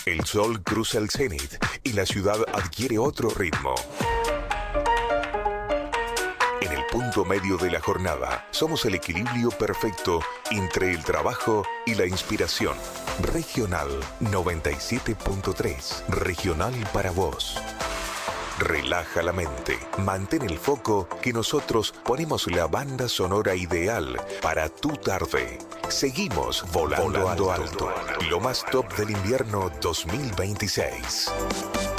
El sol cruza el cenit y la ciudad adquiere otro ritmo. En el punto medio de la jornada, somos el equilibrio perfecto entre el trabajo y la inspiración. Regional 97.3. Regional para vos. Relaja la mente, mantén el foco que nosotros ponemos la banda sonora ideal para tu tarde. Seguimos volando alto. Lo más top del invierno 2026.